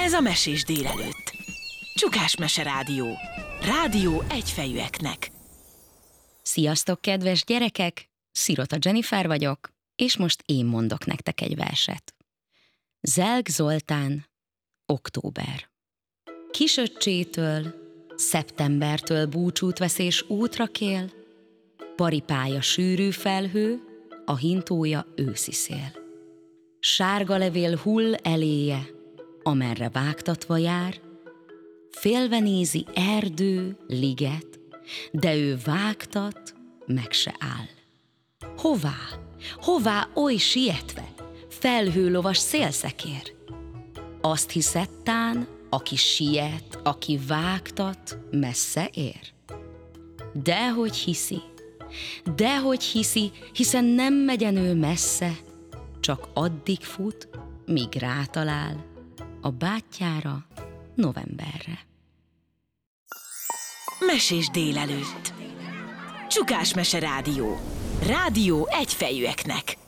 Ez a Mesés délelőtt. Csukás Mese Rádió. Rádió egyfejűeknek. Sziasztok, kedves gyerekek! Szirota Jennifer vagyok, és most én mondok nektek egy verset. Zelk Zoltán, október. Kisöccsétől, szeptembertől búcsút vesz és útra kél, paripája sűrű felhő, a hintója őszi szél. Sárga levél hull eléje, amerre vágtatva jár, félve nézi erdő, liget, de ő vágtat, meg se áll. Hová, hová oly sietve, felhőlovas szélszekér? Azt hiszed tán, aki siet, aki vágtat, messze ér? Dehogy hiszi, hiszen nem megyen ő messze, csak addig fut, míg rátalál a bátyjára novemberre. Mesés délelőtt. Csukás Mese Rádió. Rádió egyfejűeknek.